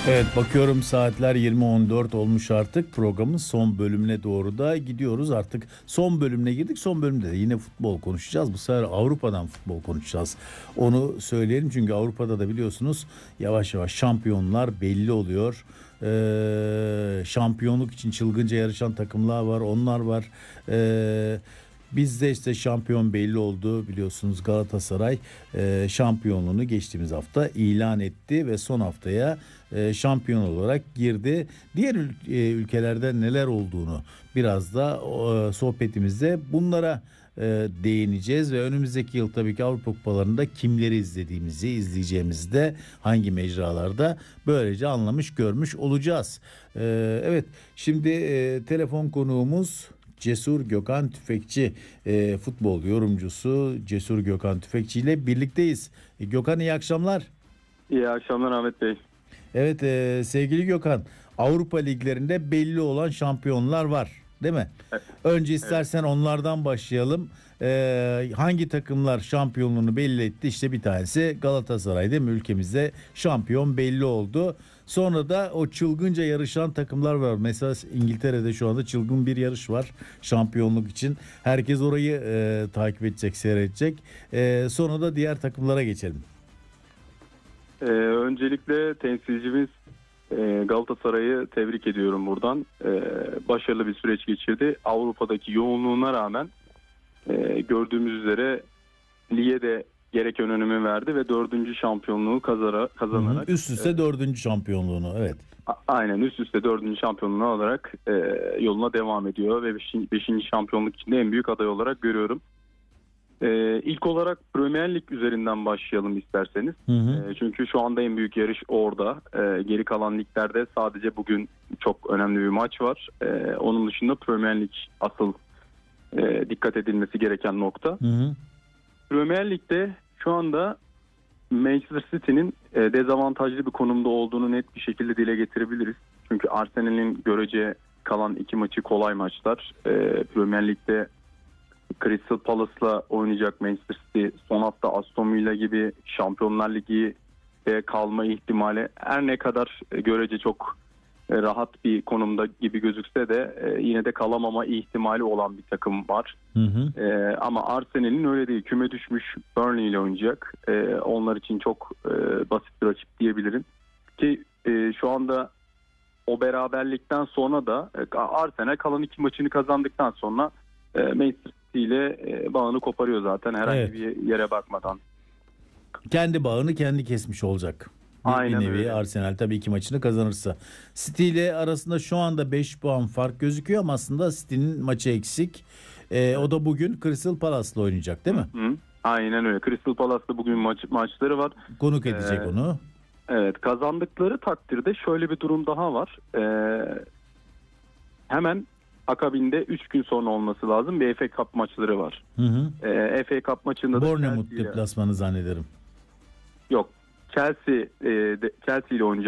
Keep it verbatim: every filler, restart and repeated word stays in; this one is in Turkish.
Evet, bakıyorum saatler yirmi on dört olmuş artık. Programın son bölümüne doğru da gidiyoruz. Artık son bölümüne girdik. Son bölümde de yine futbol konuşacağız. Bu sefer Avrupa'dan futbol konuşacağız. Onu söyleyelim çünkü Avrupa'da da biliyorsunuz yavaş yavaş şampiyonlar belli oluyor. Ee, şampiyonluk için çılgınca yarışan takımlar var. Onlar var. Ee, Bizde işte şampiyon belli oldu, biliyorsunuz Galatasaray e, şampiyonluğunu geçtiğimiz hafta ilan etti ve son haftaya e, şampiyon olarak girdi. Diğer ül- e, ülkelerde neler olduğunu biraz da e, sohbetimizde bunlara e, değineceğiz ve önümüzdeki yıl tabii ki Avrupa Kupalarında kimleri izlediğimizi, izleyeceğimizi de hangi mecralarda böylece anlamış, görmüş olacağız. E, evet, şimdi e, telefon konuğumuz Cesur Gökhan Tüfekçi, e, futbol yorumcusu Cesur Gökhan Tüfekçi ile birlikteyiz. E, Gökhan, iyi akşamlar. İyi akşamlar Ahmet Bey. Evet, e, sevgili Gökhan, Avrupa liglerinde belli olan şampiyonlar var, değil mi? Evet. Önce istersen evet, onlardan başlayalım. E, hangi takımlar şampiyonluğunu belli etti? İşte bir tanesi Galatasaray, değil mi? Ülkemizde şampiyon belli oldu. Sonra da o çılgınca yarışan takımlar var. Mesela İngiltere'de şu anda çılgın bir yarış var şampiyonluk için. Herkes orayı e, takip edecek, seyredecek. E, sonra da diğer takımlara geçelim. Ee, öncelikle temsilcimiz e, Galatasaray'ı tebrik ediyorum buradan. Ee, başarılı bir süreç geçirdi. Avrupa'daki yoğunluğuna rağmen e, gördüğümüz üzere lige de gereken önemi verdi ve dördüncü şampiyonluğu kazara, kazanarak. Hı hı. Üst üste e, dördüncü şampiyonluğunu, evet. A- aynen üst üste dördüncü şampiyonluğunu alarak e, yoluna devam ediyor ve beşinci, beşinci şampiyonluk için de en büyük aday olarak görüyorum. Ee, ilk olarak Premier Lig üzerinden başlayalım isterseniz. Hı hı. Ee, çünkü şu anda en büyük yarış orada. Ee, geri kalan liglerde sadece bugün çok önemli bir maç var. Ee, onun dışında Premier Lig asıl e, dikkat edilmesi gereken nokta. Hı hı. Premier Lig'de şu anda Manchester City'nin e, dezavantajlı bir konumda olduğunu net bir şekilde dile getirebiliriz. Çünkü Arsenal'in görece kalan iki maçı kolay maçlar. E, Premier Lig'de Crystal Palace'la oynayacak Manchester City, son hafta Aston Villa gibi Şampiyonlar Ligi'de kalma ihtimali her ne kadar görece çok rahat bir konumda gibi gözükse de yine de kalamama ihtimali olan bir takım var. Hı hı. Ee, ama Arsenal'in öyle değil. Küme düşmüş Burnley ile oynayacak. Ee, onlar için çok e, basit bir rakip diyebilirim. Ki e, şu anda o beraberlikten sonra da e, Arsenal kalan iki maçını kazandıktan sonra e, Manchester ile bağını koparıyor zaten herhangi evet. bir yere bakmadan. Kendi bağını kendi kesmiş olacak. Bir, Aynen bir nevi öyle. Arsenal tabii iki maçını kazanırsa. City ile arasında şu anda beş puan fark gözüküyor ama aslında City'nin maçı eksik. Ee, evet. O da bugün Crystal Palace'la oynayacak, değil mi? Hı hı. Aynen öyle. Crystal Palace'da bugün maç maçları var. Konuk edecek ee, onu. Evet, kazandıkları takdirde şöyle bir durum daha var. Ee, hemen akabinde üç gün sonra olması lazım bir F A Cup maçları var. Hı hı. E, F A Cup maçında da Bournemouth deplasmanı zannederim. Yok. Chelsea e, de, Chelsea ile oynayacak.